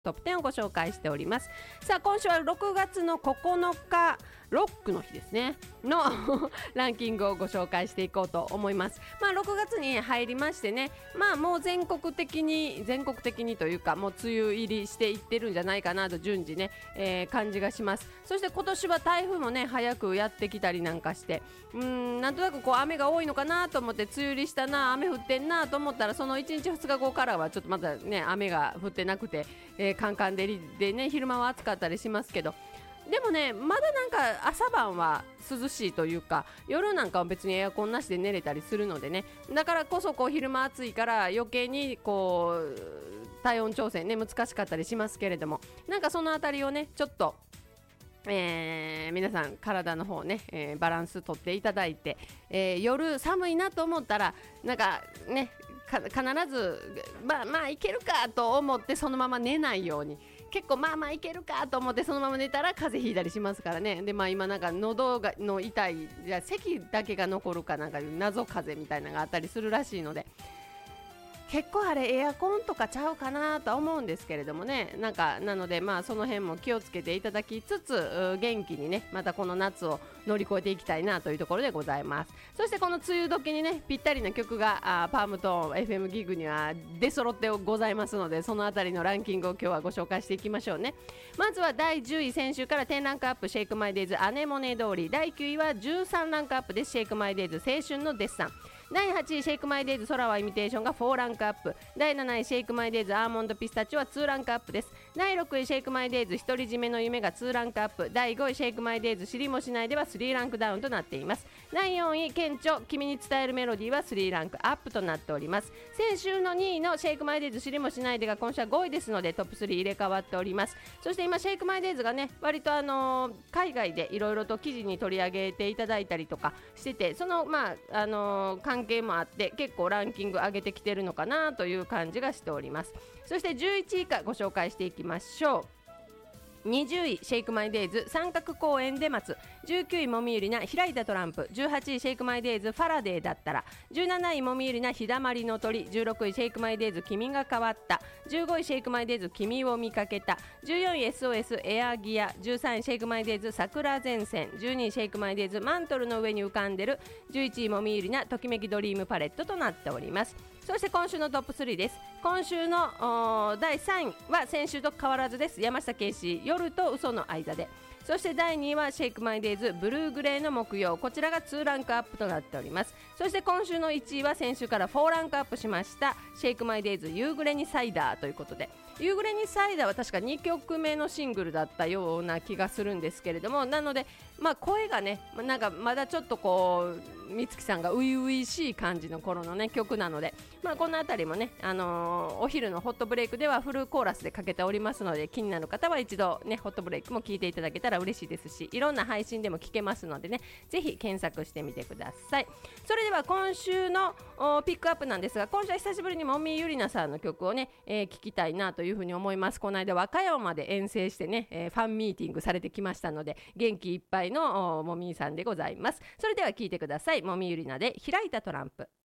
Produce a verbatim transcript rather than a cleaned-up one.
トップテンをご紹介しております。さあ今週はろくがつのここのかロックの日ですねのランキングをご紹介していこうと思います。まあろくがつに入りましてね、まあもう全国的に全国的にというかもう梅雨入りしていってるんじゃないかなと順次ね、えー、感じがします。そして今年は台風もね早くやってきたりなんかして、うーんなんとなくこう雨が多いのかなと思って、梅雨入りしたな雨降ってんなと思ったら、そのいちにちふつかごからはちょっとまたね雨が降ってなくて、えー、カンカン照りでね昼間は暑かったりしますけど、でもねまだなんか朝晩は涼しいというか、夜なんかは別にエアコンなしで寝れたりするのでね、だからこそこう昼間暑いから余計にこう体温調整ね難しかったりしますけれども、なんかそのあたりをねちょっとえー、皆さん体の方ね、えー、バランスとっていただいて、えー、夜寒いなと思ったらなんかねか必ずまあまあいけるかと思ってそのまま寝ないように、結構まあまあいけるかと思ってそのまま寝たら風邪ひいたりしますからね。でまあ今なんか喉がの痛い、じゃ咳だけが残るかなんか謎風邪みたいなのがあったりするらしいので、結構あれエアコンとかちゃうかなとは思うんですけれどもね、なんかなのでまあその辺も気をつけていただきつつ、元気にねまたこの夏を乗り越えていきたいなというところでございます。そしてこの梅雨時にねぴったりな曲があパームと エフエム ギグには出揃ってございますので、そのあたりのランキングを今日はご紹介していきましょうね。まずはだいじゅうい、先週からじゅうランクアップ、シェイクマイデイズアネモネ通り。だいきゅういはじゅうさんランクアップです、シェイクマイデイズ青春のデッサン。だいはちいシェイクマイデイズ空はイミテーションがよんランクアップ。だいなないシェイクマイデイズアーモンドピスタチオはにランクアップです。だいろくいシェイクマイデイズ独り占めの夢がにランクアップ。だいごいシェイクマイデイズ知りもしないではさんランクダウンとなっています。だいよんい顕著君に伝えるメロディーはさんランクアップとなっております。先週のにいのシェイクマイデイズ知りもしないでが今週はごいですのでトップスリー入れ替わっております。そして今シェイクマイデイズがね割とあのー、海外でいろいろと記事に取り上げていただいたりとかしてて、そのまああのー、関係もあって結構ランキング上げてきてるのかなという感じがしております。そしてじゅういちい以下ご紹介していきましょう。にじゅういシェイクマイデイズ三角公園で待つ。じゅうきゅういもみゆりな開いたトランプ。じゅうはちいシェイクマイデイズファラデーだったら。じゅうなないもみゆりな日だまりの鳥。じゅうろくいシェイクマイデイズ君が変わった。じゅうごいシェイクマイデイズ君を見かけた。じゅうよんい エスオーエス エアギア。じゅうさんいシェイクマイデイズ桜前線。じゅうにいシェイクマイデイズマントルの上に浮かんでる。じゅういちいもみゆりなときめきドリームパレットとなっております。そして今週のトップスリーです。今週のだいさんいは先週と変わらずです。山下圭司夜と嘘の間で。そしてだいにいはシェイクマイデイズブルーグレーの木曜、こちらがにランクアップとなっております。そして今週のいちいは先週からよんランクアップしましたシェイクマイデイズ夕暮れにサイダーということで、夕暮れにサイダーは確かにきょくめのシングルだったような気がするんですけれども、なのでまあ声がねなんかまだちょっとこう美月さんが初々しい感じの頃のね曲なので、まあこのあたりもね、あのー、お昼のホットブレイクではフルコーラスでかけておりますので、気になる方は一度ねホットブレイクも聞いていただけたら嬉しいですし、いろんな配信でも聞けますのでね、ぜひ検索してみてください。それでは今週のピックアップなんですが、今週は久しぶりにもみゆりなさんの曲をね、えー、聞きたいなというふうに思います。この間和歌山まで遠征してね、えー、ファンミーティングされてきましたので、元気いっぱいのもみさんでございます。それでは聞いてください。もみゆりなで開いたトランプ。